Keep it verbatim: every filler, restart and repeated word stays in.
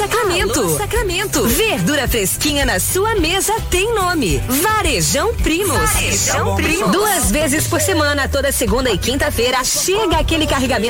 Sacramento. Alô, Sacramento. Verdura fresquinha na sua mesa tem nome. Varejão Primos. Varejão Primos. Duas vezes por semana, toda segunda e quinta-feira, chega aquele carregamento